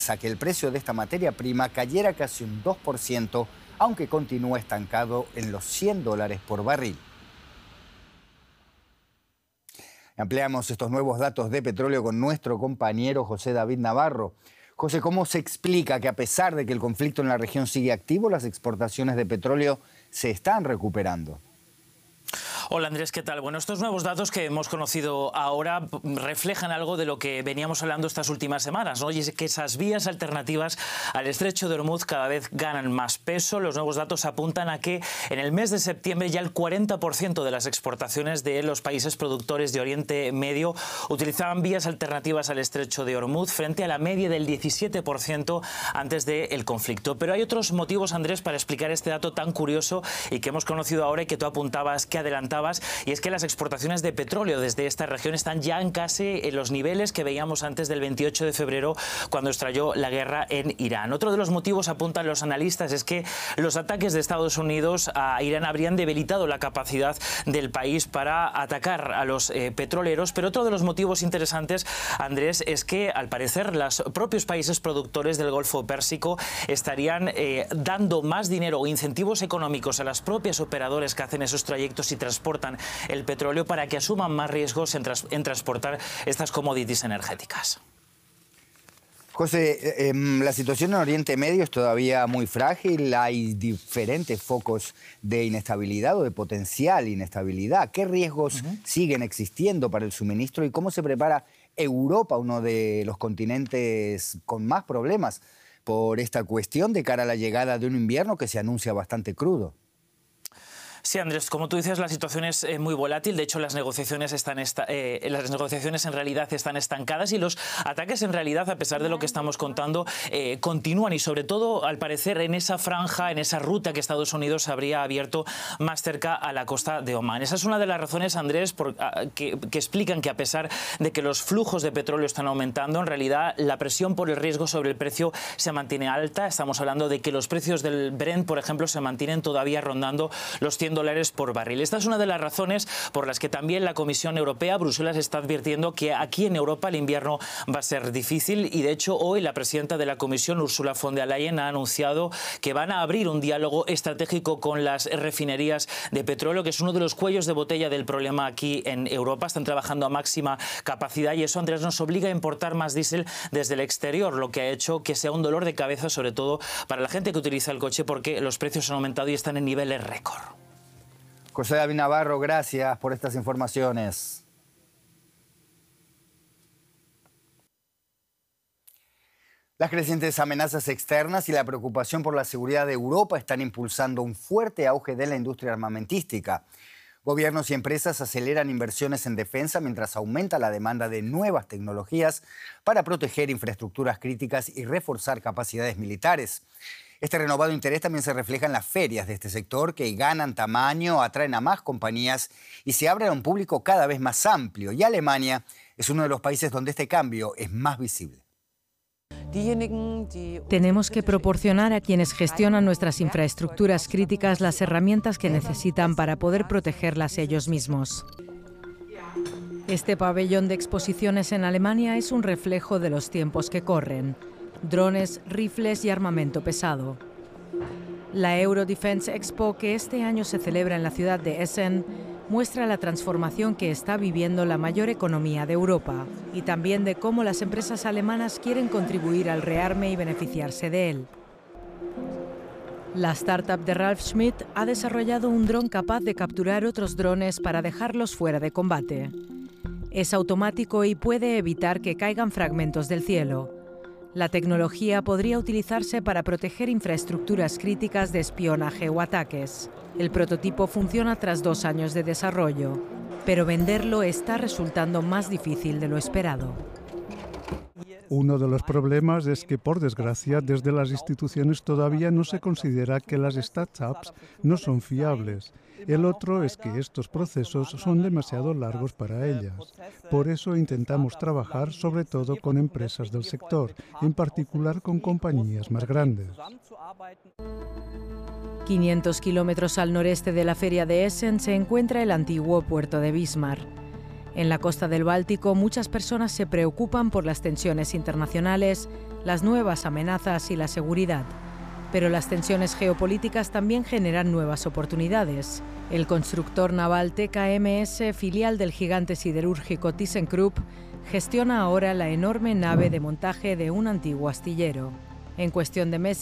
a que el precio de esta materia prima cayera casi un 2%, aunque continúa estancado en los $100 por barril. Ampliamos estos nuevos datos de petróleo con nuestro compañero José David Navarro. José, ¿cómo se explica que a pesar de que el conflicto en la región sigue activo, las exportaciones de petróleo se están recuperando? Hola Andrés, ¿qué tal? Bueno, estos nuevos datos que hemos conocido ahora reflejan algo de lo que veníamos hablando estas últimas semanas, ¿no? Y es que esas vías alternativas al estrecho de Hormuz cada vez ganan más peso. Los nuevos datos apuntan a que en el mes de septiembre ya el 40% de las exportaciones de los países productores de Oriente Medio utilizaban vías alternativas al estrecho de Hormuz frente a la media del 17% antes del conflicto. Pero hay otros motivos, Andrés, para explicar este dato tan curioso y que hemos conocido ahora y que tú apuntabas, que adelantabas, y es que las exportaciones de petróleo desde esta región están ya en casi los niveles que veíamos antes del 28 de febrero cuando estalló la guerra en Irán. Otro de los motivos, apuntan los analistas, es que los ataques de Estados Unidos a Irán habrían debilitado la capacidad del país para atacar a los petroleros, pero otro de los motivos interesantes, Andrés, es que al parecer los propios países productores del Golfo Pérsico estarían dando más dinero o incentivos económicos a las propias operadoras que hacen esos trayectos y transportan el petróleo para que asuman más riesgos en transportar estas commodities energéticas. José, la situación en Oriente Medio es todavía muy frágil, hay diferentes focos de inestabilidad o de potencial inestabilidad. ¿Qué riesgos siguen existiendo para el suministro y cómo se prepara Europa, uno de los continentes con más problemas por esta cuestión de cara a la llegada de un invierno que se anuncia bastante crudo? Sí, Andrés, como tú dices, la situación es muy volátil. De hecho, las negociaciones en realidad están estancadas y los ataques en realidad, a pesar de lo que estamos contando, continúan y sobre todo, al parecer, en esa franja, en esa ruta que Estados Unidos habría abierto más cerca a la costa de Omán. Esa es una de las razones, Andrés, que explican que a pesar de que los flujos de petróleo están aumentando, en realidad la presión por el riesgo sobre el precio se mantiene alta. Estamos hablando de que los precios del Brent, por ejemplo, se mantienen todavía rondando los $100 por barril. Esta es una de las razones por las que también la Comisión Europea, Bruselas, está advirtiendo que aquí en Europa el invierno va a ser difícil y de hecho hoy la presidenta de la Comisión, Ursula von der Leyen, ha anunciado que van a abrir un diálogo estratégico con las refinerías de petróleo, que es uno de los cuellos de botella del problema aquí en Europa. Están trabajando a máxima capacidad y eso, Andrés, nos obliga a importar más diésel desde el exterior, lo que ha hecho que sea un dolor de cabeza, sobre todo para la gente que utiliza el coche, porque los precios han aumentado y están en niveles récord. José David Navarro, gracias por estas informaciones. Las crecientes amenazas externas y la preocupación por la seguridad de Europa están impulsando un fuerte auge de la industria armamentística. Gobiernos y empresas aceleran inversiones en defensa mientras aumenta la demanda de nuevas tecnologías para proteger infraestructuras críticas y reforzar capacidades militares. Este renovado interés también se refleja en las ferias de este sector, que ganan tamaño, atraen a más compañías y se abren a un público cada vez más amplio. Y Alemania es uno de los países donde este cambio es más visible. Tenemos que proporcionar a quienes gestionan nuestras infraestructuras críticas las herramientas que necesitan para poder protegerlas ellos mismos. Este pabellón de exposiciones en Alemania es un reflejo de los tiempos que corren. Drones, rifles y armamento pesado. La Euro Defense Expo, que este año se celebra en la ciudad de Essen, muestra la transformación que está viviendo la mayor economía de Europa y también de cómo las empresas alemanas quieren contribuir al rearme y beneficiarse de él. La startup de Ralf Schmidt ha desarrollado un dron capaz de capturar otros drones para dejarlos fuera de combate. Es automático y puede evitar que caigan fragmentos del cielo. La tecnología podría utilizarse para proteger infraestructuras críticas de espionaje o ataques. El prototipo funciona tras 2 años de desarrollo, pero venderlo está resultando más difícil de lo esperado. Uno de los problemas es que, por desgracia, desde las instituciones todavía no se considera que las startups no son fiables. El otro es que estos procesos son demasiado largos para ellas. Por eso intentamos trabajar sobre todo con empresas del sector, en particular con compañías más grandes. 500 kilómetros al noreste de la feria de Essen se encuentra el antiguo puerto de Bismarck. En la costa del Báltico, muchas personas se preocupan por las tensiones internacionales las nuevas amenazas y la seguridad. Pero las tensiones geopolíticas también generan nuevas oportunidades. El constructor naval TKMS, filial del gigante siderúrgico ThyssenKrupp, gestiona ahora la enorme nave de montaje de un antiguo astillero. En cuestión de meses,